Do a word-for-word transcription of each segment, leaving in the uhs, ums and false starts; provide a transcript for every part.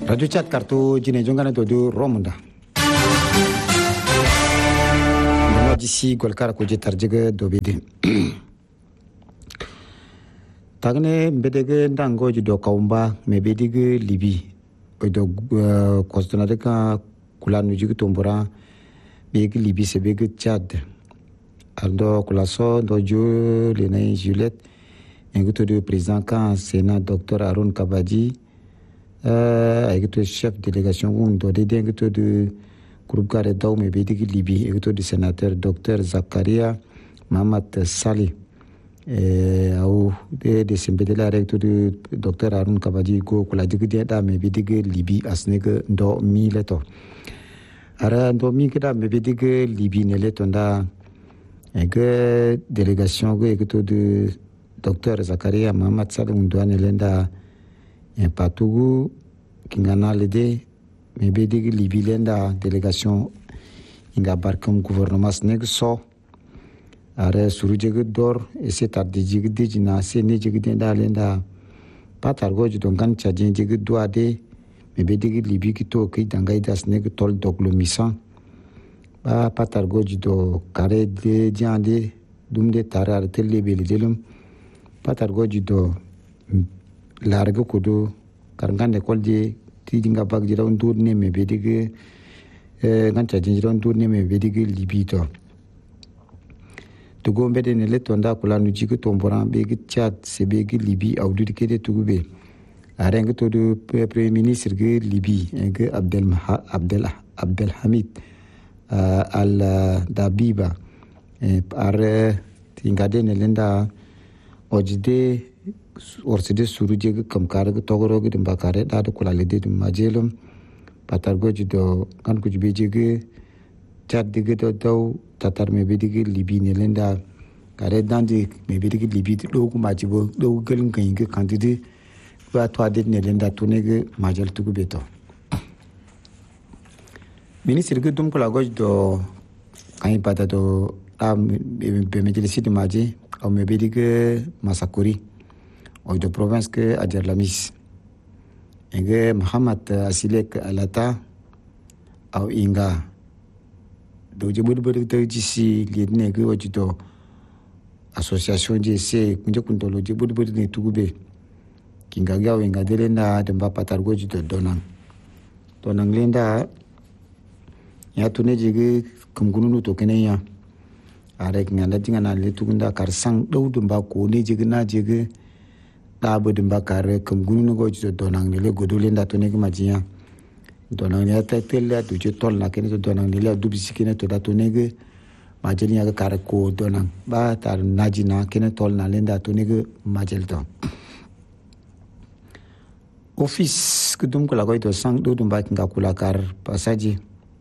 Radio Chat kartu jine jongana to do Romunda. Mo disi golkar ko jetar jega do bede. Tagne bedege ndango do kaumba me bedege libi. Odo kostona de ka kula nuji tombora bege libi se bege Chad. Aldo kulaso do jo le nay Juliette invité le président quand Sénat docteur Haroun Kabadi euh avec le chef de délégation do de invité de groupe Gare Daou me bedigi Libye avec le sénateur docteur Zakaria Mahamat Sali et au de de sembedela avec le docteur Haroun Kabadi go kula digi da me bedigi Libye asnege do mi leto ara do mi kida me bedigi Libye ne letonda et délégation avec le docteur Zakaria Mahamat Sali Undouane lenda en patugu kingana lede me bedigi Libye lenda délégation inga barkam gouvernement sneg so are surujege dor et c'est tardi jigi dijina se ne jigi denda lenda patar goju dongan chadien jigi doade me bedigi Libye kito ki dangay das neg tol doglo misan ba patar goju do kare de jande dumde tarar telle beli delum patar goju do larga kudu karngande kolje tidinga bag jira undur ne me bedige eh gancha jira undur ne me bedige libito to gombe de ne letonda kula nu jigo tombora bege Chad se bege Libye awdu kede tugube areng to do premier ministre ge Libye ge Abdel Abdel Abdel Hamid Uh, al uh, dabiba eh, are tingade ne lenda ojide orside suruje kam kare togoro ge dimba kare da de kula lede dum majelum patar goji do kan kuj beje ge Chad de ge do daw tatar me bedi ge Libye ne lenda kare dandi me bedi ge Libye do ku majibo do gelin kan ge kandide ba to ade ne lenda to ne ge majal tugu beto ministre ke dum kula goj do kai pada do am be mejelisi de maji au me bedi ke Masakuri o de province ke Adjer Lamis enge Muhammad Asilek Alata au inga do je bud bud de jisi lidne ke waj do association je se kunje kuntolo je bud bud ne tugube kinga gaw inga delenda de mba patar goj do donang donang lenda ya tune jige kamgununu to kenenya are ngala jinga na le tugunda kar sang dawdum ba ko ne jige na jige dabu dum ba kar kamgununu go jo donang le godule nda tune ma jiya donang ya ta tella du je tol na ken to donang le du bisikine to da tune ge ma jeni ya kar ko donang ba tar najina ken tol na le nda tune ge ma jel to office kudum ko la go to sang dawdum ba kinga kula kar pasaji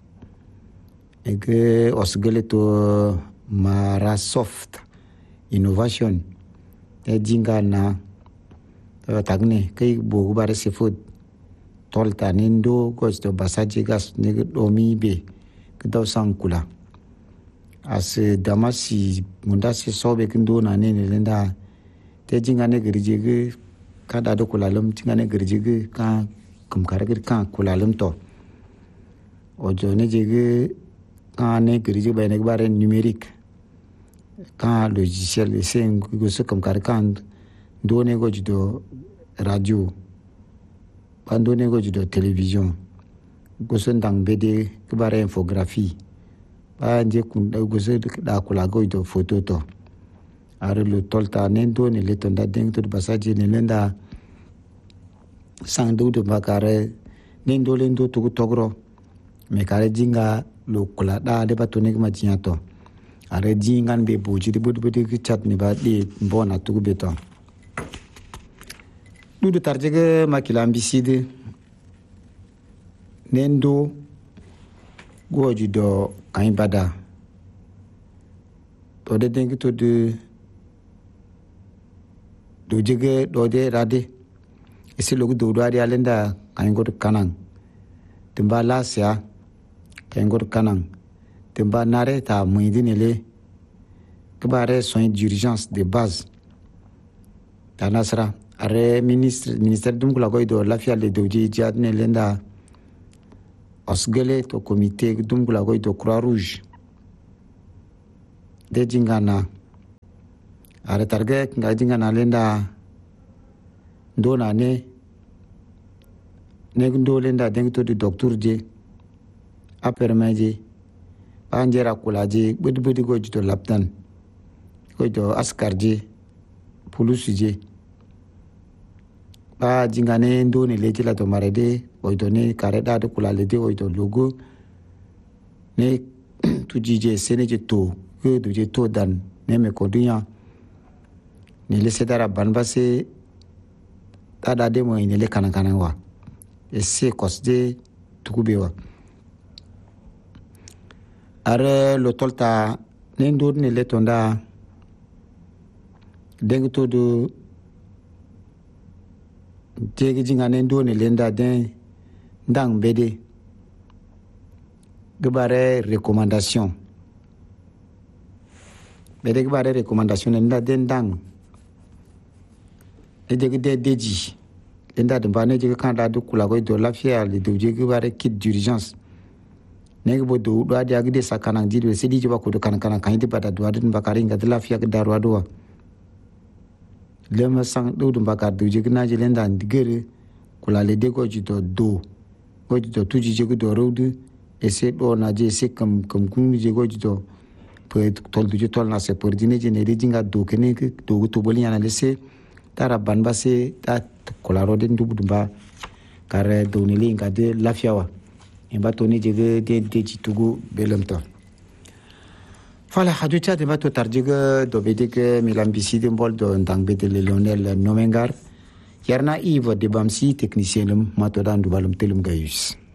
ege osgele to Marasoft Innovation e jinga na tagne kai bo bare seafood tolta nindo gosto basaje gas ne domi be kdaw sankula as damasi munda se sobe kindo na ne lenda te jinga ne girje ge kada do kulalum jinga ne girje ge ka kum karagir ka kulalum to ojo ne jege quand on est dirigé par une barre numérique, quand le logiciel est c'est comme quand donné gauche de radio, quand donné gauche de télévision, gauche dans B D, que barre infographie, pas dire qu'on gauche da kula gauche de photo to, alors le tolta nendo ne le tonda ding to passage ne lenda sang do de bakare nendo lendo to togro, me kare jinga lo kula da de batone ma jiato are jingan be boji de bud bud ki chat ni ba de bona tu beto du de tarjege makila ambiside nendo goji do kain bada to de dengi to de do jege do de rade isi logu do do ari alenda kain god kanang timba lasya kengor kanang temba nare ta muidinele kbare soins d'urgence de base tanasra are ministre ministère dum kula ko do lafiya le dowji jad ne lenda osgele to comité dum kula ko do croix rouge de jingana are target nga jingana lenda ndo na ne ne ndo lenda den to di docteur je a permeje anjera kula je budi budi go jito laptan ko do askar je police je ba jingane ndo ne leji la to marede o do ne kare da kula le de o do logo ne tuji je sene je to ko do je to dan ne me ko dunya ne le sedara banbase tada de mo ne le kana kana wa ese kosde tukubewa are lo tolta ne ndo ne le tonda deng to do tegi jingane ndo ne lenda den ndang bede gbare recommandation bede gbare recommandation nda den dang e de de deji lenda de bane je kan da du kula ko do lafiya le do je gbare kit d'urgence negi bo do do adi agide sakana jidwe sedi jiba ko do kan kan kan di bada do adi bakari nga de lafiya ke daru ado lema sang do dum bakar do je gna je lenda ndigere kula le de ko jito do ko jito tuji je do rodu e se do na je se kam kam kun je ko jito pe tol du je tol na se por dine je ne de jinga do kene ke do to boli yana le se tara banba se ta kula ro de ndu dumba kare do ne linga de lafiya wa imba toni jege de de jitugo belemta fala hajucha de bato tarjiga do bedeke milambisi de bol do ndang bedele Lionel Nomengar yarna Yves de Bamsi technicien mato dan du balum telum gayus